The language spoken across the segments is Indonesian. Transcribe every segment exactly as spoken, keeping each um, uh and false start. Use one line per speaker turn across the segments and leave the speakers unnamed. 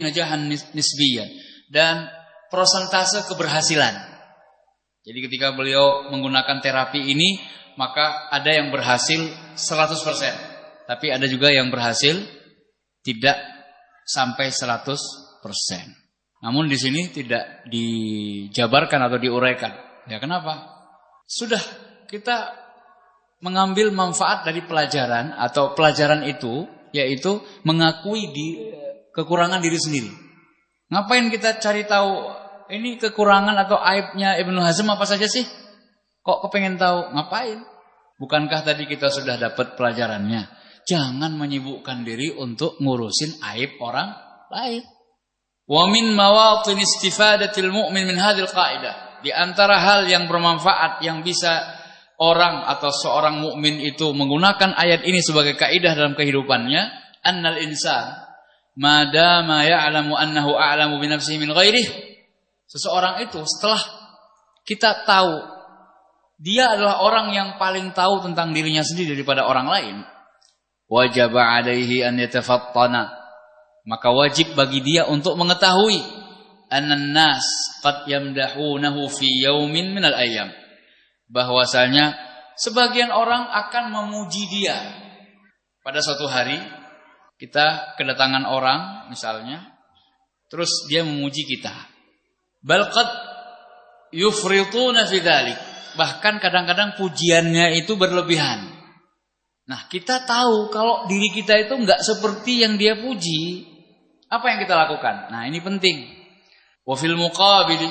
najahan nisbiyan, dan persentase keberhasilan. Jadi ketika beliau menggunakan terapi ini, maka ada yang berhasil seratus persen, tapi ada juga yang berhasil tidak sampai seratus persen. Namun di sini tidak dijabarkan atau diuraikan. Ya kenapa? Sudah kita mengambil manfaat dari pelajaran, atau pelajaran itu yaitu mengakui di kekurangan diri sendiri. Ngapain kita cari tahu ini kekurangan atau aibnya Ibnu Hazm apa saja sih? Kok kepengen tahu? Ngapain? Bukankah tadi kita sudah dapat pelajarannya? Jangan menyibukkan diri untuk ngurusin aib orang lain. Wa min mawatin istifadatil mu'min min hadhil qaidah. Di antara hal yang bermanfaat yang bisa orang atau seorang mukmin itu menggunakan ayat ini sebagai kaidah dalam kehidupannya, annal insan madama ya'lamu annahu a'lamu bi nafsihi min ghairihi. Seseorang itu setelah kita tahu dia adalah orang yang paling tahu tentang dirinya sendiri daripada orang lain, wajib alaihi an yatafattana, maka wajib bagi dia untuk mengetahui annan nas qad yamdahunahu fi yaumin minal ayyam, bahwasanya sebagian orang akan memuji dia pada suatu hari. Kita kedatangan orang misalnya, terus dia memuji kita. Bal qad yufrituna fi dzalik, bahkan kadang-kadang pujiannya itu berlebihan. Nah, kita tahu kalau diri kita itu enggak seperti yang dia puji. Apa yang kita lakukan? Nah, ini penting. Wa fil muqabil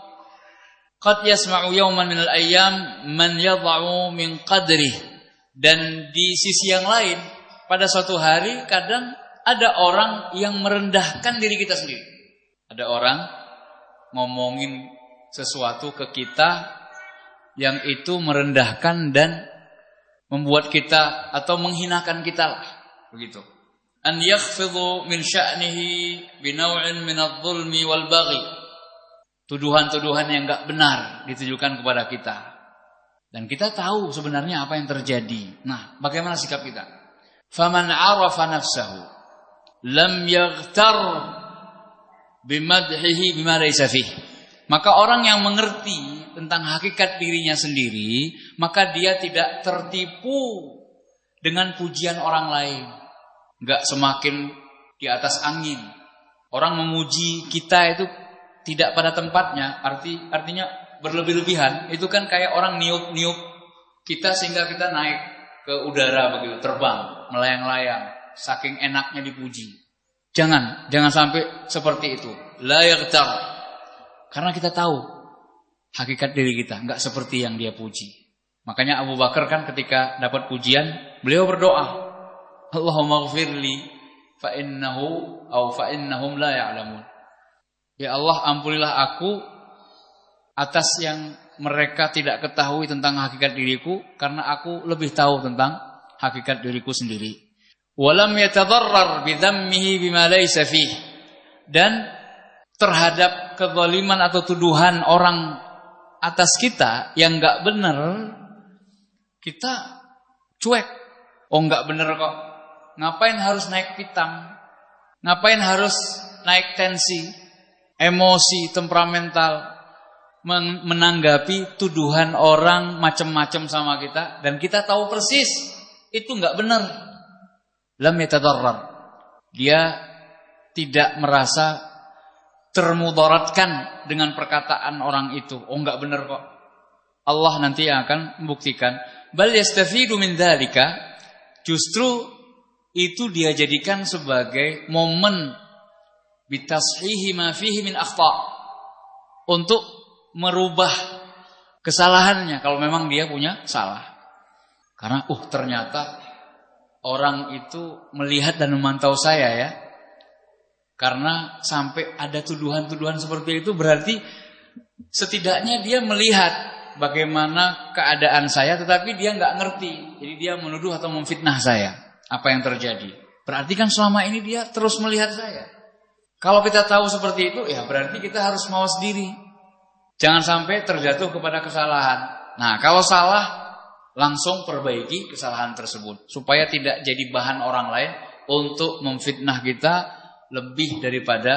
qad yasma'u yawman minal ayyam man yadh'u min qadrihi, dan di sisi yang lain pada suatu hari kadang ada orang yang merendahkan diri kita sendiri. Ada orang ngomongin sesuatu ke kita yang itu merendahkan dan membuat kita atau menghinakan kita lah, begitu. An yakhfidhu min sya'nihi binaw'in min adh-dhulmi wal baghi. Tuduhan-tuduhan yang enggak benar ditujukan kepada kita. Dan kita tahu sebenarnya apa yang terjadi. Nah, bagaimana sikap kita? Faman 'arafa nafsahu lam yaghtar bimadhihi bima laysa fihi. Maka orang yang mengerti tentang hakikat dirinya sendiri, maka dia tidak tertipu dengan pujian orang lain. Enggak semakin di atas angin. Orang memuji kita itu tidak pada tempatnya, arti artinya berlebih-lebihan. Itu kan kayak orang niup-niup kita sehingga kita naik ke udara begitu, terbang, melayang-layang, saking enaknya dipuji. Jangan, jangan sampai seperti itu. La yaghtar. Karena kita tahu hakikat diri kita enggak seperti yang dia puji. Makanya Abu Bakar kan ketika dapat pujian, beliau berdoa, Allahumma ighfirli fa innahu aw fa innahum la ya'lamun. Ya Allah, ampunilah aku atas yang mereka tidak ketahui tentang hakikat diriku, karena aku lebih tahu tentang hakikat diriku sendiri. Walam yatadarrar bidhammihi bima laysa fihi, dan terhadap kezaliman atau tuduhan orang atas kita yang enggak benar, kita cuek. Oh, enggak benar kok. Ngapain harus naik pitam? Ngapain harus naik tensi, emosi, temperamental, menanggapi tuduhan orang macam-macam sama kita, dan kita tahu persis itu enggak benar. Lam yatadarrar. Dia tidak merasa termudaratkan dengan perkataan orang itu. Oh, enggak benar kok. Allah nanti yang akan membuktikan. Bal yastafidu min dzalika. Justru itu dia jadikan sebagai momen bitashihi ma fihi min akhta, untuk merubah kesalahannya kalau memang dia punya salah. Karena uh ternyata orang itu melihat dan memantau saya ya. Karena sampai ada tuduhan-tuduhan seperti itu, berarti setidaknya dia melihat bagaimana keadaan saya, tetapi dia nggak ngerti. Jadi dia menuduh atau memfitnah saya. Apa yang terjadi? Berarti kan selama ini dia terus melihat saya. Kalau kita tahu seperti itu, ya berarti kita harus mawas diri. Jangan sampai terjatuh kepada kesalahan. Nah, kalau salah, langsung perbaiki kesalahan tersebut, supaya tidak jadi bahan orang lain untuk memfitnah kita lebih daripada